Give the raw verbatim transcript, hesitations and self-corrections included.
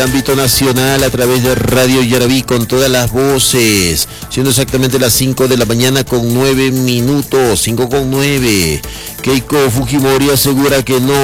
ámbito nacional a través de Radio Yaraví con todas las voces, siendo exactamente las cinco de la mañana con nueve minutos, cinco con nueve. Keiko Fujimori asegura que no